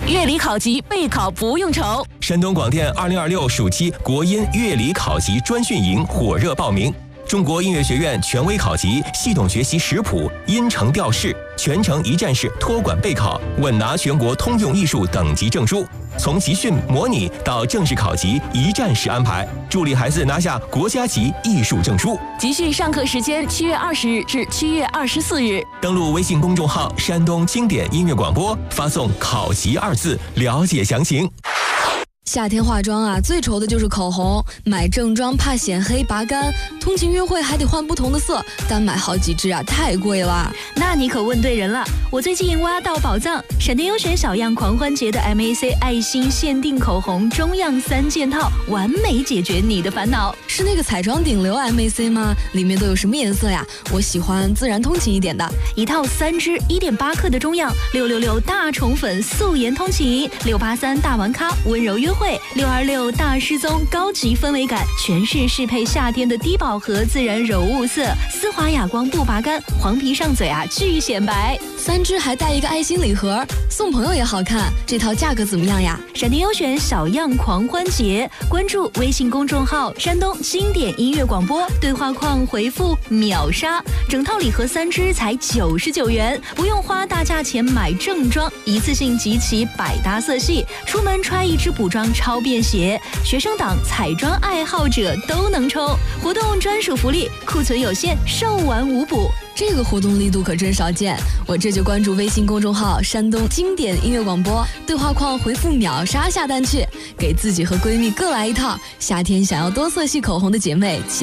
乐理考级备考不用愁。 山东广电2026暑期国音乐理考级专训营火热报名。中国音乐学院权威考级，系统学习识谱、音程调式，全程一站式托管备考，稳拿全国通用艺术等级证书。从集训、模拟到正式考级，一站式安排，助力孩子拿下国家级艺术证书。 集训上课时间7月20日至7月24日。 登录微信公众号“山东经典音乐广播”，发送“考级”2字，了解详情。 夏天化妆啊，最愁的就是口红。买正装怕显黑拔干，通勤约会还得换不同的色，单买好几支啊，太贵了。 那你可问对人了，我最近挖到宝藏，闪电优选小样狂欢节的 MAC 爱心限定口红中样3件套，完美解决你的烦恼。 是那个彩妆顶流 MAC 吗？里面都有什么颜色呀？我喜欢自然通勤一点的。 一套3支1.8克的中样，666大宠粉素颜通勤，683大玩咖温柔约会，626大失踪高级氛围感，全是适配夏天的低饱和自然柔雾色，丝滑哑光不拔干，黄皮上嘴啊巨显白。 3支还带一个爱心礼盒，送朋友也好看。这套价格怎么样呀？ 闪电优选小样狂欢节，关注微信公众号山东经典音乐广播，对话框回复秒杀，整套礼盒3支才99元，不用花大价钱买正装，一次性集齐百搭色系，出门穿一支补妆超便携，学生党彩妆爱好者都能抽。活动专属福利，库存有限，售完无补。 这个活动力度可真少见，我这就关注微信公众号山东经典音乐广播，对话框回复秒杀下单去，给自己和闺蜜各来一套。夏天想要多色系口红的姐妹